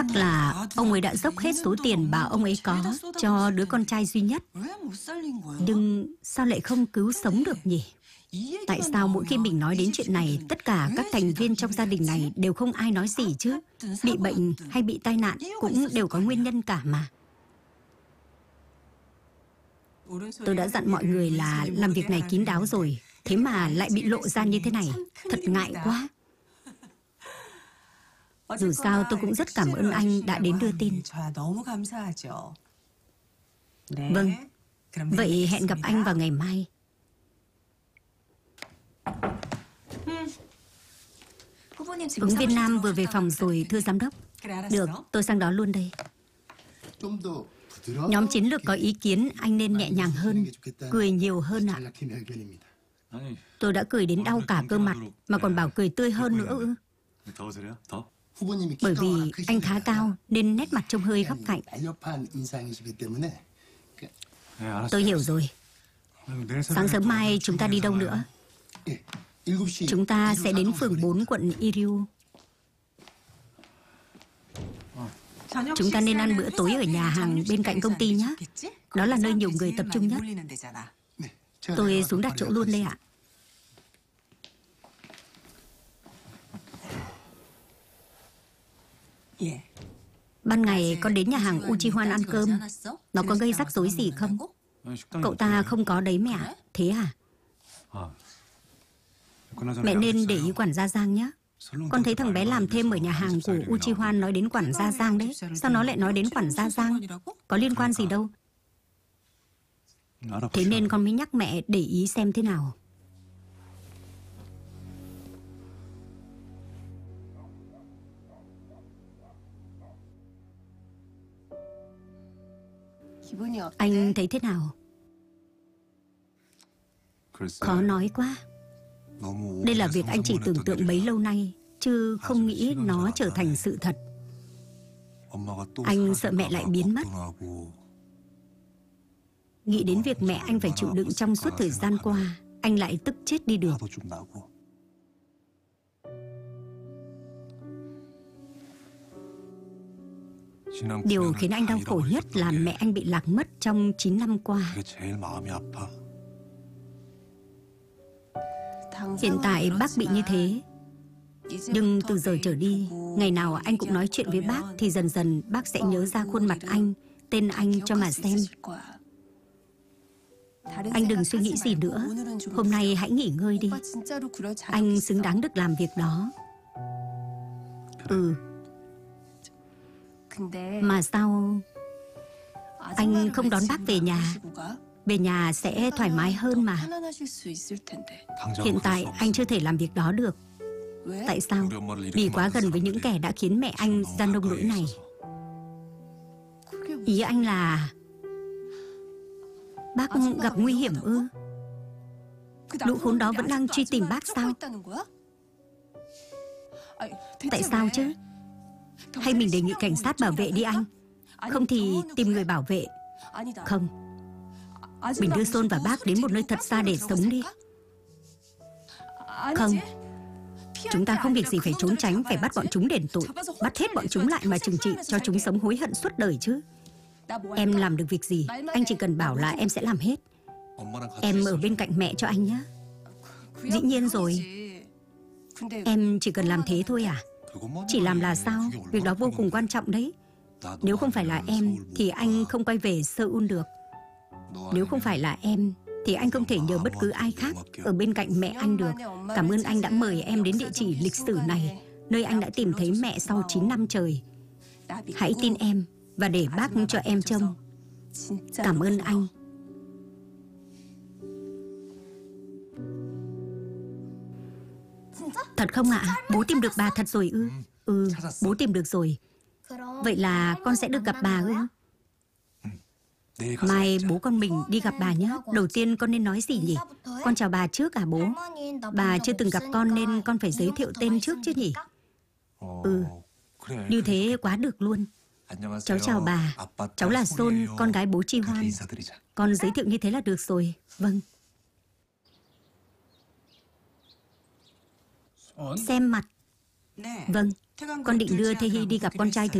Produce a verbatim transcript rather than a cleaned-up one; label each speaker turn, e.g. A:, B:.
A: Chắc là ông ấy đã dốc hết số tiền mà ông ấy có cho đứa con trai duy nhất. Nhưng sao lại không cứu sống được nhỉ? Tại sao mỗi khi mình nói đến chuyện này, tất cả các thành viên trong gia đình này đều không ai nói gì chứ? Bị bệnh hay bị tai nạn cũng đều có nguyên nhân cả mà. Tôi đã dặn mọi người là làm việc này kín đáo rồi, thế mà lại bị lộ ra như thế này. Thật ngại quá. Dù sao tôi cũng rất cảm ơn anh đã đến đưa tin. Vâng, vậy hẹn gặp anh vào ngày mai. Ứng viên Nam vừa về phòng rồi, thưa giám đốc. Được, tôi sang đó luôn đây. Nhóm chiến lược có ý kiến anh nên nhẹ nhàng hơn, cười nhiều hơn ạ. Tôi đã cười đến đau cả cơ mặt, mà còn bảo cười tươi hơn nữa ư? Bởi vì anh khá cao nên nét mặt trông hơi góc cạnh. Tôi hiểu rồi. Sáng sớm mai chúng ta đi đâu nữa? Chúng ta sẽ đến phường bốn quận Iriu. Chúng ta nên ăn bữa tối ở nhà hàng bên cạnh công ty nhé. Đó là nơi nhiều người tập trung nhất. Tôi xuống đặt chỗ luôn đây ạ. Ban ngày con đến nhà hàng Uchihoan ăn cơm. Nó có gây rắc rối gì không? Cậu ta không có đấy mẹ ạ. Thế à? Mẹ nên để ý quản gia Giang nhé. Con thấy thằng bé làm thêm ở nhà hàng của Uchihoan nói đến quản gia Giang đấy. Sao nó lại nói đến quản gia Giang? Có liên quan gì đâu. Thế nên con mới nhắc mẹ để ý xem thế nào. Anh thấy thế nào? Khó nói quá. Đây là việc anh chỉ tưởng tượng bấy lâu nay, chứ không nghĩ nó trở thành sự thật. Anh sợ mẹ lại biến mất. Nghĩ đến việc mẹ anh phải chịu đựng trong suốt thời gian qua, anh lại tức chết đi được. Điều khiến anh đau khổ nhất là mẹ anh bị lạc mất trong chín năm qua. Hiện tại bác bị như thế, nhưng từ giờ trở đi, ngày nào anh cũng nói chuyện với bác thì dần dần bác sẽ nhớ ra khuôn mặt anh, tên anh cho mà xem. Anh đừng suy nghĩ gì nữa. Hôm nay hãy nghỉ ngơi đi. Anh xứng đáng được làm việc đó. Ừ. Mà sao anh không đón bác về nhà? Về nhà sẽ thoải mái hơn mà. Hiện tại anh chưa thể làm việc đó được. Tại sao? Vì quá gần với những kẻ đã khiến mẹ anh ra nông nỗi này. Ý anh là bác gặp nguy hiểm ư? Lũ khốn đó vẫn đang truy tìm bác sao? Tại sao chứ? Hay mình đề nghị cảnh sát bảo vệ đi anh? Không thì tìm người bảo vệ. Không, mình đưa Son và bác đến một nơi thật xa để sống đi. Không, chúng ta không việc gì phải trốn tránh, phải bắt bọn chúng đền tội. Bắt hết bọn chúng lại mà trừng trị cho chúng sống hối hận suốt đời chứ. Em làm được việc gì, anh chỉ cần bảo là em sẽ làm hết. Em ở bên cạnh mẹ cho anh nhé. Dĩ nhiên rồi. Em chỉ cần làm thế thôi à? Chỉ làm là sao? Việc đó vô cùng quan trọng đấy. Nếu không phải là em thì anh không quay về Seoul được. Nếu không phải là em thì anh không thể nhờ bất cứ ai khác ở bên cạnh mẹ anh được. Cảm ơn anh đã mời em đến địa chỉ lịch sử này, nơi anh đã tìm thấy mẹ sau chín năm trời. Hãy tin em và để bác cho em trông. Cảm ơn anh. Thật không ạ? Bố tìm được bà thật rồi ư? Ừ, bố tìm được rồi. Vậy là con sẽ được gặp bà ư? Mai bố con mình đi gặp bà nhé. Đầu tiên con nên nói gì nhỉ? Con chào bà trước à bố? Bà chưa từng gặp con nên con phải giới thiệu tên trước chứ nhỉ? Ừ, như thế quá được luôn. Cháu chào bà. Cháu là Son, con gái bố Chi Hoan. Con giới thiệu như thế là được rồi. Vâng. Xem mặt. Vâng, con định đưa Tae Hee đi gặp con trai thứ